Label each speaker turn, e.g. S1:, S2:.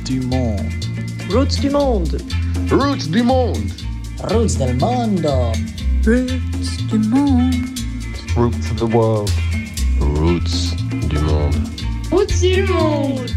S1: du monde.
S2: Roots du monde.
S3: Roots du monde.
S4: Roots del mondo.
S5: Roots du monde.
S3: Roots of the world.
S6: Roots du monde.
S7: Roots du monde.